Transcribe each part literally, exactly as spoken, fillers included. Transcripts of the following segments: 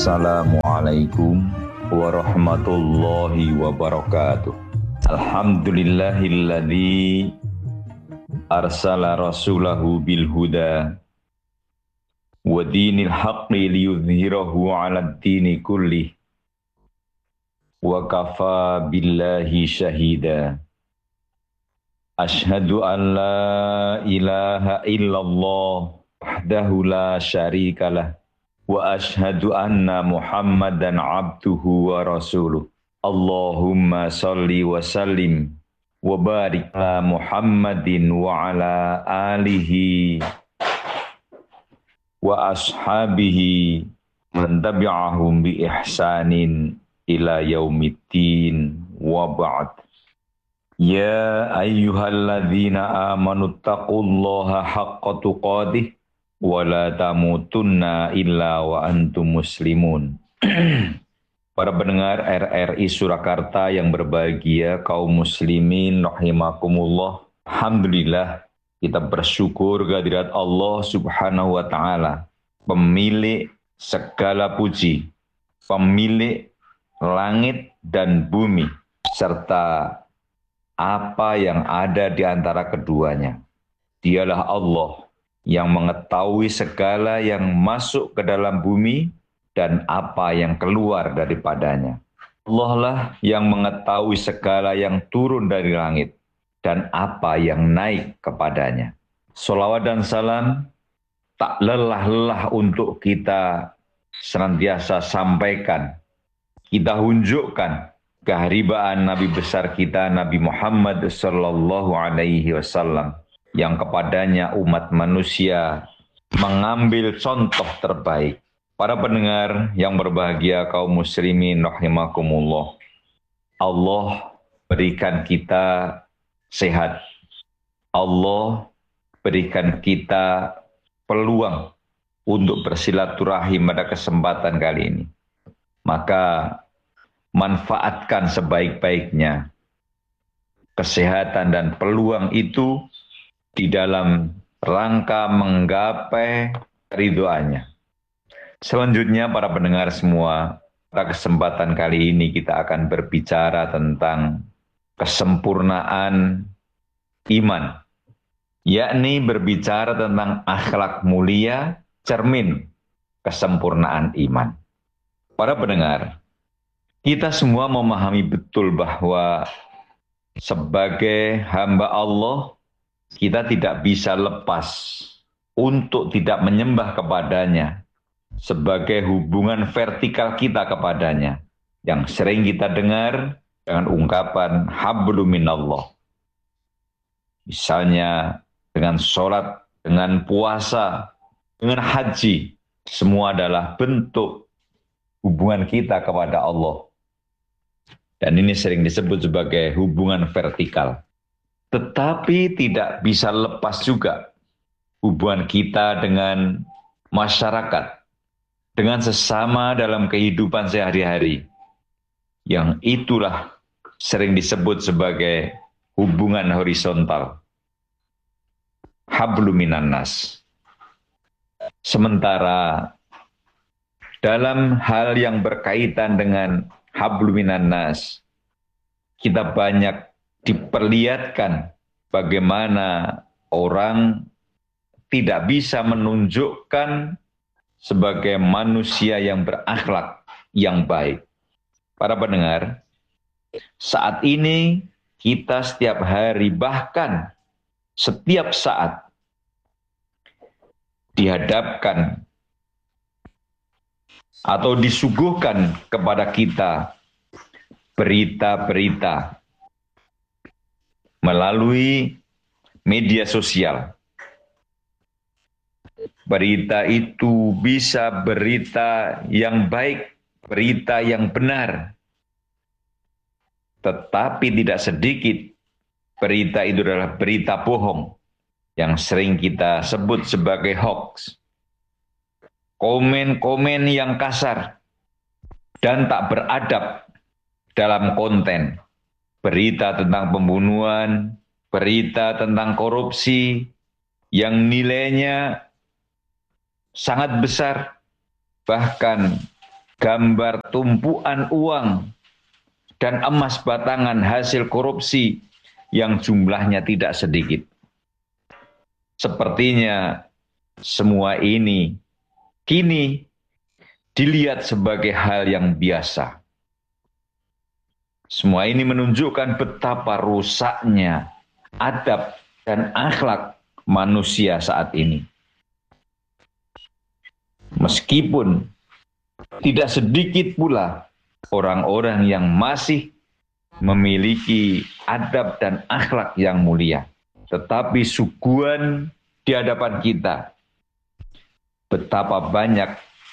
Assalamualaikum warahmatullahi wabarakatuh. Alhamdulillahilladzi arsala rasulahu bil huda wa dinil haqqi liyudhhirahu 'alad dini kullih wa kafa billahi syahida. Ashhadu an la ilaha illallah wahdahu la syarikalah wa ashhadu anna Muhammadan abduhu wa rasuluh. Allahumma salli wa sallim wa barik ala Muhammadin wa ala alihi wa ashabihi man tabi'ahum bi ihsanin ila yaumiddin wa ba'd. Ya ayyuhalladzina amanu taqullaha haqqa tuqatih wa la tamutunna illa wa antum muslimun. Para pendengar R R I Surakarta yang berbahagia, kaum muslimin rahimakumullah. Alhamdulillah, kita bersyukur kehadirat Allah Subhanahu wa taala, pemilik segala puji, pemilik langit dan bumi serta apa yang ada di antara keduanya. Dialah Allah yang mengetahui segala yang masuk ke dalam bumi dan apa yang keluar daripadanya. Allah lah yang mengetahui segala yang turun dari langit dan apa yang naik kepadanya. Sholawat dan salam tak lelah-lelah untuk kita senantiasa sampaikan, kita hunjukkan keharibaan Nabi besar kita, Nabi Muhammad sallallahu alaihi wasallam, yang kepadanya umat manusia mengambil contoh terbaik. Para pendengar yang berbahagia, kaum muslimin rahimakumullah, Allah berikan kita sehat. Allah berikan kita peluang untuk bersilaturahim pada kesempatan kali ini. Maka manfaatkan sebaik-baiknya kesehatan dan peluang itu di dalam rangka menggapai ridhoannya. Selanjutnya para pendengar semua, pada kesempatan kali ini kita akan berbicara tentang kesempurnaan iman, yakni berbicara tentang akhlak mulia, cermin kesempurnaan iman. Para pendengar, kita semua memahami betul bahwa sebagai hamba Allah, kita tidak bisa lepas untuk tidak menyembah kepadanya sebagai hubungan vertikal kita kepadanya, yang sering kita dengar dengan ungkapan hablum minallah. Misalnya dengan sholat, dengan puasa, dengan haji, semua adalah bentuk hubungan kita kepada Allah. Dan ini sering disebut sebagai hubungan vertikal. Tetapi tidak bisa lepas juga hubungan kita dengan masyarakat, dengan sesama dalam kehidupan sehari-hari. Yang itulah sering disebut sebagai hubungan horizontal. Hablum minan nas. Sementara dalam hal yang berkaitan dengan hablum minan nas, kita banyak diperlihatkan bagaimana orang tidak bisa menunjukkan sebagai manusia yang berakhlak yang baik. Para pendengar, saat ini kita setiap hari, bahkan setiap saat, dihadapkan atau disuguhkan kepada kita berita-berita melalui media sosial. Berita itu bisa berita yang baik, berita yang benar. Tetapi tidak sedikit berita itu adalah berita bohong yang sering kita sebut sebagai hoax. Komen-komen yang kasar dan tak beradab dalam konten. Berita tentang pembunuhan, berita tentang korupsi yang nilainya sangat besar, bahkan gambar tumpuan uang dan emas batangan hasil korupsi yang jumlahnya tidak sedikit. Sepertinya semua ini kini dilihat sebagai hal yang biasa. Semua ini menunjukkan betapa rusaknya adab dan akhlak manusia saat ini. Meskipun tidak sedikit pula orang-orang yang masih memiliki adab dan akhlak yang mulia, tetapi suguhan di hadapan kita betapa banyak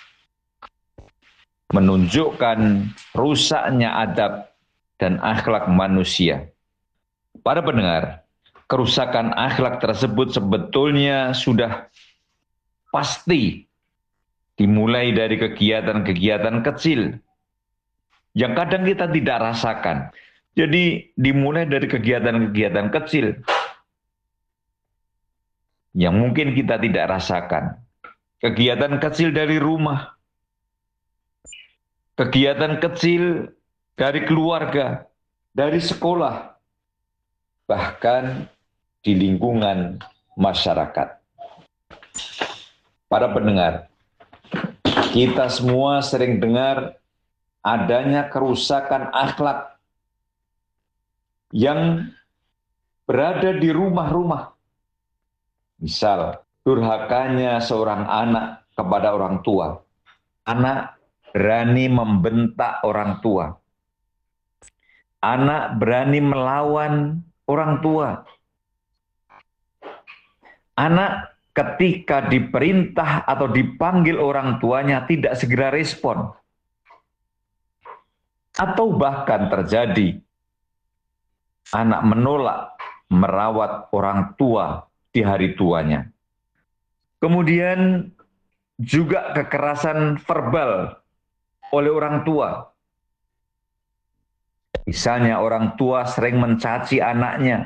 menunjukkan rusaknya adab dan akhlak manusia. Para pendengar, kerusakan akhlak tersebut sebetulnya sudah pasti dimulai dari kegiatan-kegiatan kecil yang kadang kita tidak rasakan. Jadi dimulai dari kegiatan-kegiatan kecil yang mungkin kita tidak rasakan. Kegiatan kecil dari rumah, kegiatan kecil dari keluarga, dari sekolah, bahkan di lingkungan masyarakat. Para pendengar, kita semua sering dengar adanya kerusakan akhlak yang berada di rumah-rumah. Misal, durhakanya seorang anak kepada orang tua. Anak berani membentak orang tua. Anak berani melawan orang tua. Anak ketika diperintah atau dipanggil orang tuanya tidak segera respon. Atau bahkan terjadi anak menolak merawat orang tua di hari tuanya. Kemudian juga kekerasan verbal oleh orang tua. Misalnya orang tua sering mencaci anaknya,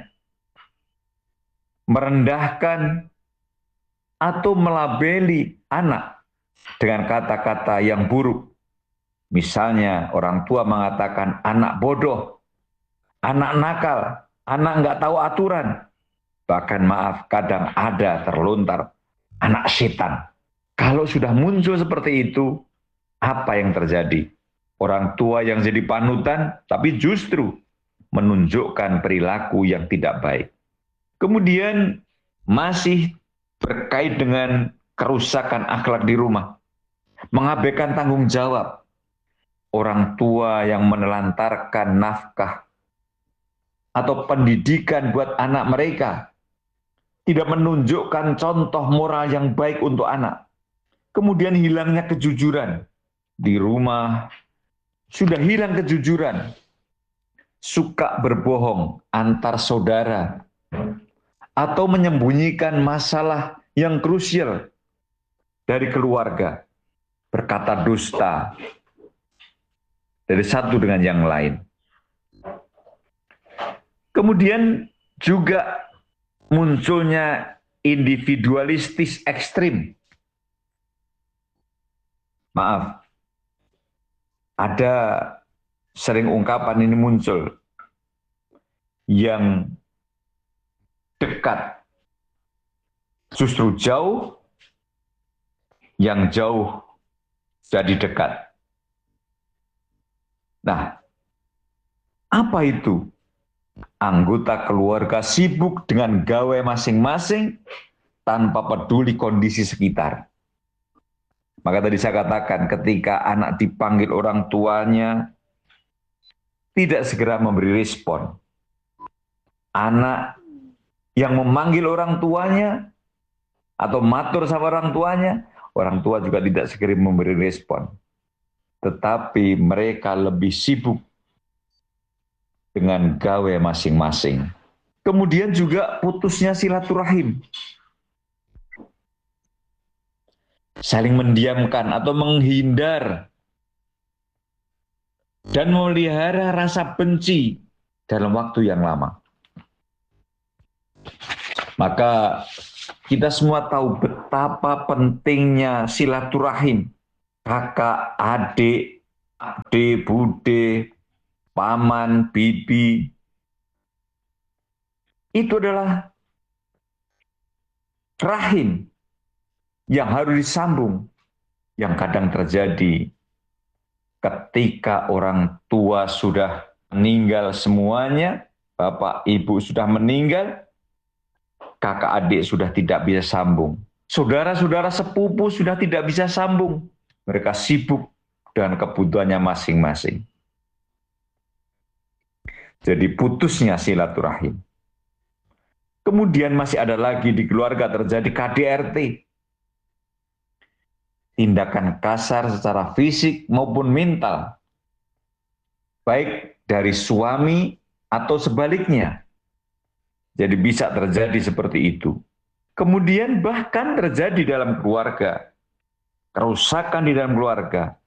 merendahkan atau melabeli anak dengan kata-kata yang buruk. Misalnya orang tua mengatakan anak bodoh, anak nakal, anak nggak tahu aturan. Bahkan maaf, kadang ada terlontar anak setan. Kalau sudah muncul seperti itu, apa yang terjadi? Orang tua yang jadi panutan, tapi justru menunjukkan perilaku yang tidak baik. Kemudian masih berkait dengan kerusakan akhlak di rumah. Mengabaikan tanggung jawab. Orang tua yang menelantarkan nafkah atau pendidikan buat anak mereka. Tidak menunjukkan contoh moral yang baik untuk anak. Kemudian hilangnya kejujuran. Di rumah sudah hilang kejujuran. Suka berbohong antar saudara. Atau menyembunyikan masalah yang krusial dari keluarga. Berkata dusta dari satu dengan yang lain. Kemudian juga munculnya individualistis ekstrim. Maaf, ada sering ungkapan ini muncul yang dekat justru jauh, yang jauh jadi dekat. Nah, apa itu? Anggota keluarga sibuk dengan gawe masing-masing tanpa peduli kondisi sekitar. Maka tadi saya katakan ketika anak dipanggil orang tuanya tidak segera memberi respon. Anak yang memanggil orang tuanya atau matur sama orang tuanya, orang tua juga tidak segera memberi respon. Tetapi mereka lebih sibuk dengan gawe masing-masing. Kemudian juga putusnya silaturahim. Saling mendiamkan atau menghindar dan memelihara rasa benci dalam waktu yang lama. Maka kita semua tahu betapa pentingnya silaturahim kakak, adik, ade, bude, paman, bibi, itu adalah rahim yang harus disambung, yang kadang terjadi ketika orang tua sudah meninggal semuanya, bapak ibu sudah meninggal, kakak adik sudah tidak bisa sambung, saudara-saudara sepupu sudah tidak bisa sambung, mereka sibuk dengan kebutuhannya masing-masing. Jadi putusnya silaturahim. Kemudian masih ada lagi di keluarga terjadi K D R T. Tindakan kasar secara fisik maupun mental. Baik dari suami atau sebaliknya. Jadi bisa terjadi seperti itu. Kemudian bahkan terjadi dalam keluarga. Kerusakan di dalam keluarga.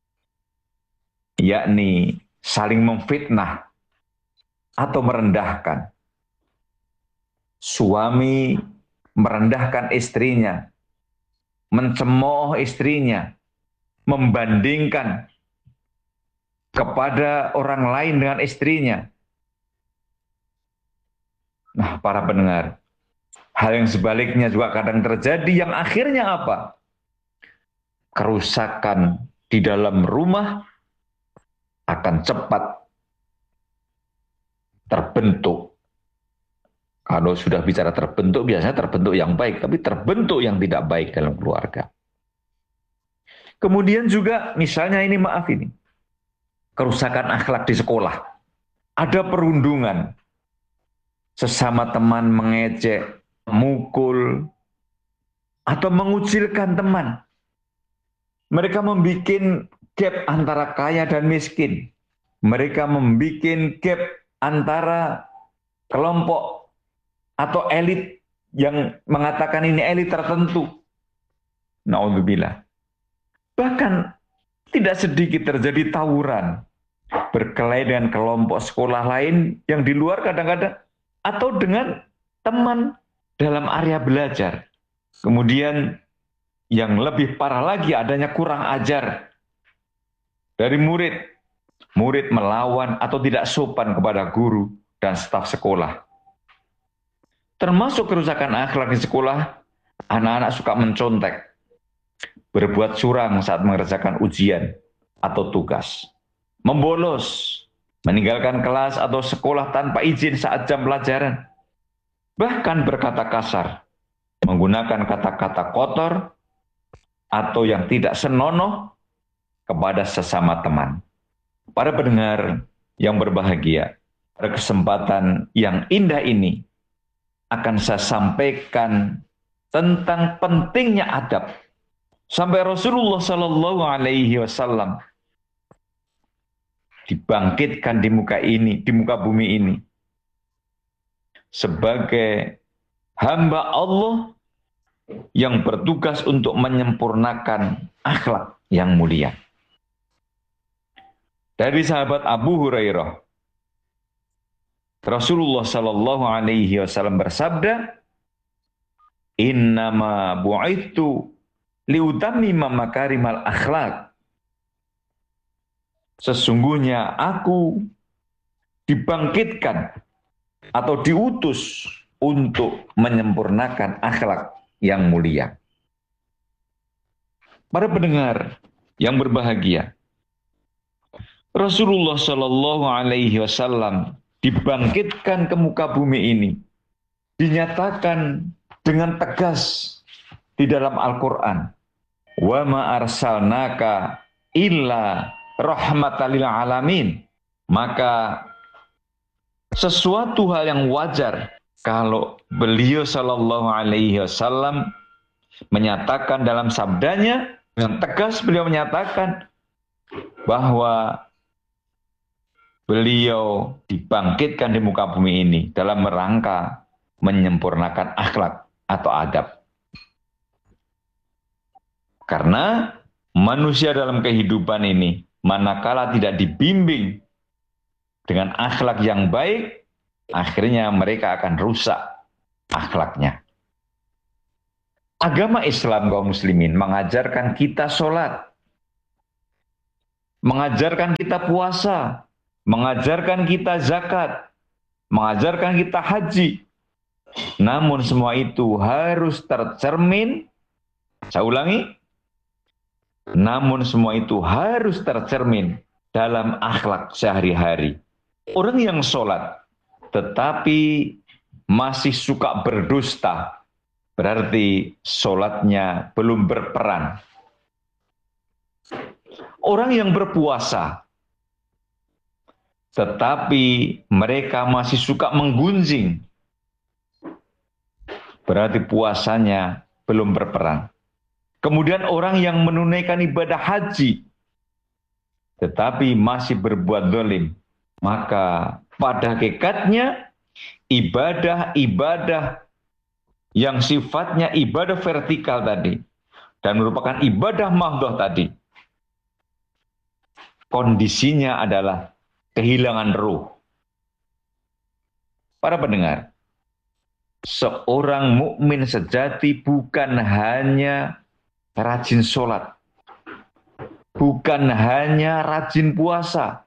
Yakni saling memfitnah atau merendahkan. Suami merendahkan istrinya, mencemooh istrinya, membandingkan kepada orang lain dengan istrinya. Nah, para pendengar, hal yang sebaliknya juga kadang terjadi, yang akhirnya apa? Kerusakan di dalam rumah akan cepat terbentuk. Kalau sudah bicara terbentuk, biasanya terbentuk yang baik, tapi terbentuk yang tidak baik dalam keluarga. Kemudian juga misalnya ini, maaf ini, kerusakan akhlak di sekolah. Ada perundungan, sesama teman mengejek, memukul, atau mengucilkan teman. Mereka membuat gap antara kaya dan miskin. Mereka membuat gap antara kelompok atau elit yang mengatakan ini elit tertentu. Na'udzubillah. Bahkan tidak sedikit terjadi tawuran, berkelahi dengan kelompok sekolah lain yang di luar kadang-kadang, atau dengan teman dalam area belajar. Kemudian yang lebih parah lagi, adanya kurang ajar dari murid. Murid melawan atau tidak sopan kepada guru dan staf sekolah. Termasuk kerusakan akhlak di sekolah, anak-anak suka mencontek, berbuat curang saat mengerjakan ujian atau tugas, membolos, meninggalkan kelas atau sekolah tanpa izin saat jam pelajaran, bahkan berkata kasar, menggunakan kata-kata kotor, atau yang tidak senonoh kepada sesama teman. Para pendengar yang berbahagia, pada kesempatan yang indah ini, akan saya sampaikan tentang pentingnya adab. Sampai Rasulullah Shallallahu Alaihi Wasallam dibangkitkan di muka ini, di muka bumi ini, sebagai hamba Allah yang bertugas untuk menyempurnakan akhlak yang mulia. Dari sahabat Abu Hurairah, Rasulullah Shallallahu Alaihi Wasallam bersabda, "Innama bu'ithu liutammima makarimal akhlak." Sesungguhnya aku dibangkitkan atau diutus untuk menyempurnakan akhlak yang mulia. Para pendengar yang berbahagia, Rasulullah Shallallahu Alaihi Wasallam dibangkitkan ke muka bumi ini, dinyatakan dengan tegas di dalam Al-Quran, wa ma arsalnaka illa rahmatan lil alamin. Maka sesuatu hal yang wajar kalau beliau Shallallahu Alaihi Wasallam menyatakan dalam sabdanya, dengan tegas beliau menyatakan bahwa beliau dibangkitkan di muka bumi ini dalam rangka menyempurnakan akhlak atau adab. Karena manusia dalam kehidupan ini, manakala tidak dibimbing dengan akhlak yang baik, akhirnya mereka akan rusak akhlaknya. Agama Islam kaum muslimin mengajarkan kita sholat, mengajarkan kita puasa, mengajarkan kita zakat, mengajarkan kita haji. Namun semua itu harus tercermin, saya ulangi, namun semua itu harus tercermin dalam akhlak sehari-hari. Orang yang sholat tetapi masih suka berdusta, berarti sholatnya belum berperan. Orang yang berpuasa tetapi mereka masih suka menggunjing, berarti puasanya belum berperan. Kemudian orang yang menunaikan ibadah haji tetapi masih berbuat zalim, maka pada hakikatnya ibadah-ibadah yang sifatnya ibadah vertikal tadi dan merupakan ibadah mahdhah tadi, kondisinya adalah kehilangan ruh. Para pendengar, seorang mukmin sejati bukan hanya rajin sholat, bukan hanya rajin puasa,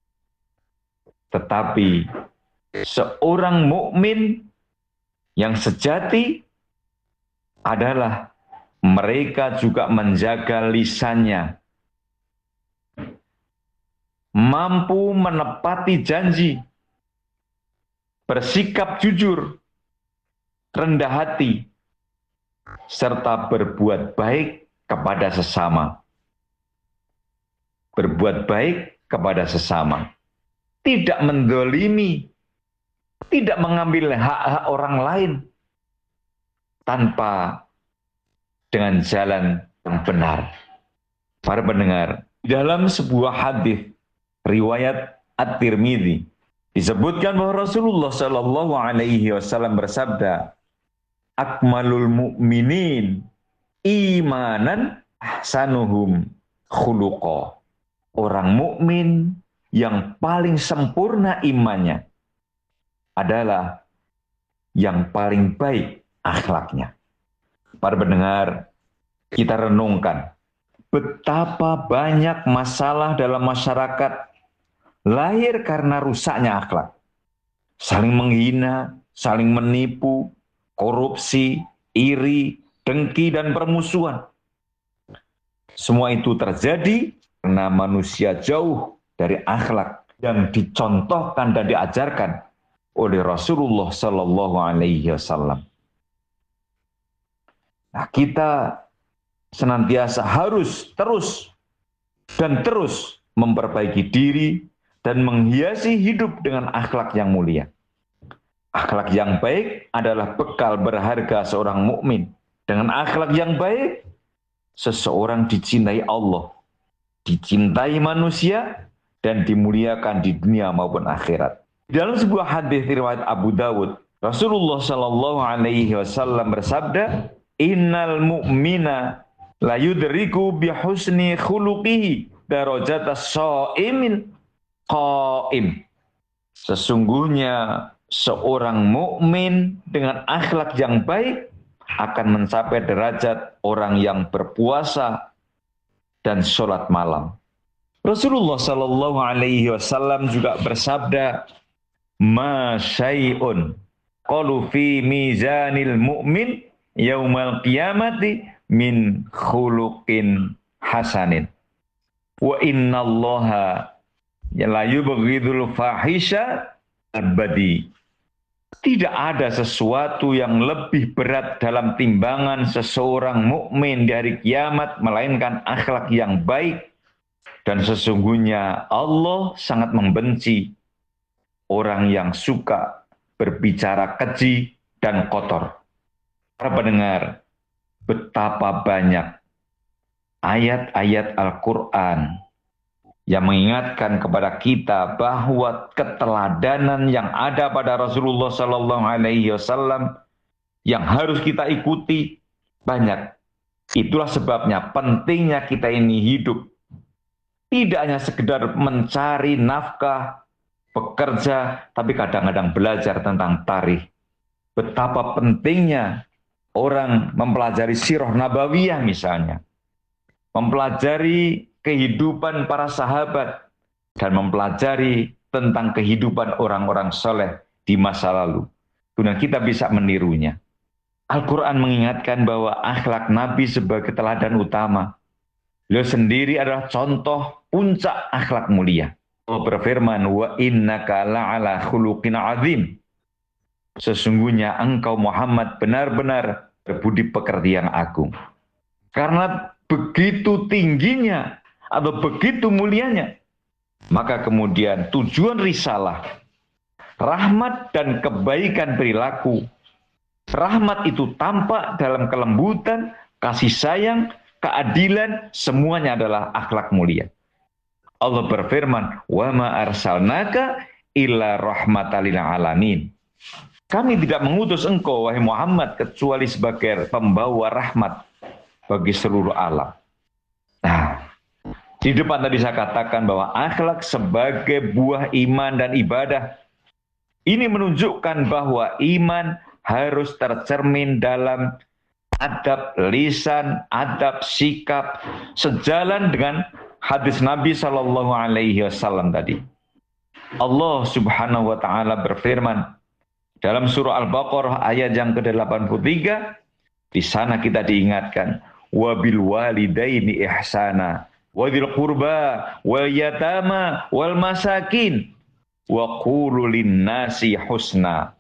tetapi seorang mukmin yang sejati adalah mereka juga menjaga lisannya, mampu menepati janji, bersikap jujur, rendah hati, serta berbuat baik kepada sesama. Berbuat baik kepada sesama. Tidak mendolimi, tidak mengambil hak-hak orang lain tanpa dengan jalan yang benar. Para pendengar, dalam sebuah hadis riwayat At-Tirmidzi disebutkan bahwa Rasulullah Shallallahu Alaihi Wasallam bersabda, "Akmalul mu'minin imanan ahsanuhum khuluqa." Orang mukmin yang paling sempurna imannya adalah yang paling baik akhlaknya. Para pendengar, kita renungkan betapa banyak masalah dalam masyarakat lahir karena rusaknya akhlak. Saling menghina, saling menipu, korupsi, iri, dengki, dan permusuhan. Semua itu terjadi karena manusia jauh dari akhlak yang dicontohkan dan diajarkan oleh Rasulullah Shallallahu Alaihi Wasallam. Nah, kita senantiasa harus terus dan terus memperbaiki diri dan menghiasi hidup dengan akhlak yang mulia. Akhlak yang baik adalah bekal berharga seorang mukmin. Dengan akhlak yang baik, seseorang dicintai Allah, dicintai manusia, dan dimuliakan di dunia maupun akhirat. Dalam sebuah hadis riwayat Abu Dawud, Rasulullah Shallallahu Alaihi Wasallam bersabda, "Innal mu'mina la yudriku bihusni khuluqihi darajatas shaimil qaim." Sesungguhnya seorang mukmin dengan akhlak yang baik akan mencapai derajat orang yang berpuasa dan sholat malam. Rasulullah Shallallahu Alaihi Wasallam juga bersabda, "Ma syai'un qalu fi mizanil mu'min yaumal qiyamati min khuluqin hasanin. Wa innallaha la yubghidul fahisha abadi." Tidak ada sesuatu yang lebih berat dalam timbangan seseorang mukmin di hari kiamat melainkan akhlak yang baik, dan sesungguhnya Allah sangat membenci orang yang suka berbicara keji dan kotor. Para pendengar, betapa banyak ayat-ayat Al-Quran yang mengingatkan kepada kita bahwa keteladanan yang ada pada Rasulullah Shallallahu Alaihi Wasallam yang harus kita ikuti banyak. Itulah sebabnya pentingnya kita ini hidup tidak hanya sekedar mencari nafkah, bekerja, tapi kadang-kadang belajar tentang tarikh. Betapa pentingnya orang mempelajari sirah nabawiyah misalnya, mempelajari kehidupan para sahabat dan mempelajari tentang kehidupan orang-orang soleh di masa lalu. Kemudian kita bisa menirunya. Al-Quran mengingatkan bahwa akhlak Nabi sebagai teladan utama. Beliau sendiri adalah contoh puncak akhlak mulia. Allah berfirman, wa innaka la'ala khuluqin azim. Sesungguhnya engkau Muhammad benar-benar berbudi pekerti yang agung. Karena begitu tingginya atau begitu mulianya, maka kemudian tujuan risalah, rahmat dan kebaikan perilaku. Rahmat itu tampak dalam kelembutan, kasih sayang, keadilan, semuanya adalah akhlak mulia. Allah berfirman, wa ma arsalnaka illa rahmatan lil alamin. Kami tidak mengutus engkau, wahai Muhammad, kecuali sebagai pembawa rahmat bagi seluruh alam. Nah, di depan tadi saya katakan bahwa akhlak sebagai buah iman dan ibadah. Ini menunjukkan bahwa iman harus tercermin dalam adab lisan, adab sikap, sejalan dengan hadis Nabi Shallallahu Alaihi Wasallam tadi. Allah Subhanahu Wa Taala berfirman dalam surah Al-Baqarah ayat yang ke delapan puluh tiga, di sana kita diingatkan, wabil walidaini ihsana, wadil qurba, wal yatama, wal masakin, wa qulu linnasi husna.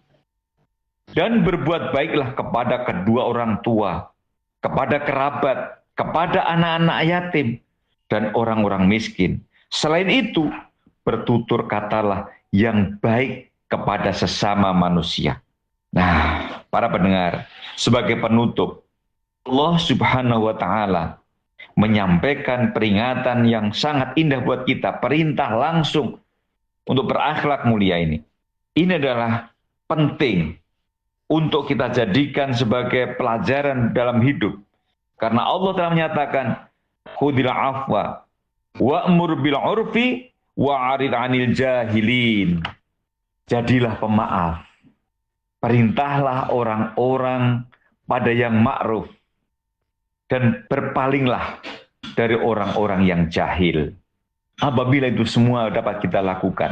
Dan berbuat baiklah kepada kedua orang tua, kepada kerabat, kepada anak-anak yatim, dan orang-orang miskin. Selain itu, bertutur katalah yang baik kepada sesama manusia. Nah, para pendengar, sebagai penutup, Allah Subhanahu wa Ta'ala menyampaikan peringatan yang sangat indah buat kita, perintah langsung untuk berakhlak mulia ini. Ini adalah penting untuk kita jadikan sebagai pelajaran dalam hidup. Karena Allah telah menyatakan, khudil afwa wa'mur bil urfi wa'arid 'anil jahilin. Jadilah pemaaf. Perintahlah orang-orang pada yang ma'ruf dan berpalinglah dari orang-orang yang jahil. Apabila itu semua dapat kita lakukan,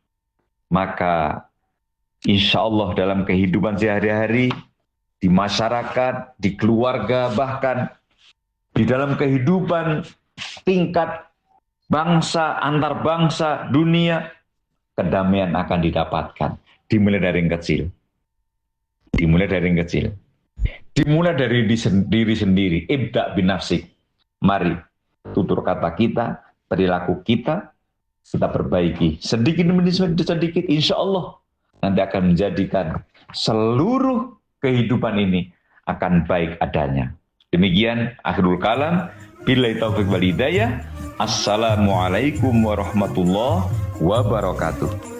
maka insya Allah dalam kehidupan sehari-hari, di masyarakat, di keluarga, bahkan di dalam kehidupan tingkat bangsa, antar bangsa, dunia, kedamaian akan didapatkan. Dimulai dari yang kecil. Dimulai dari yang kecil. Dimulai dari diri sendiri. Ibda bin nafsik. Mari, tutur kata kita, perilaku kita, kita perbaiki. Sedikit demi sedikit, insya Allah nanti akan menjadikan seluruh kehidupan ini akan baik adanya. Demikian akhirul kalam. Billahi taufiq wal hidayah. Assalamualaikum warahmatullahi wabarakatuh.